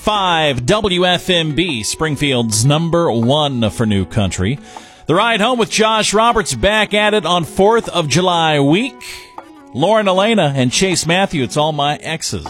5 WFMB, Springfield's number one for new country. The Ride Home with Josh Roberts back at it on 4th of July week. Lauren Elena and Chase Matthew, it's All My Exes.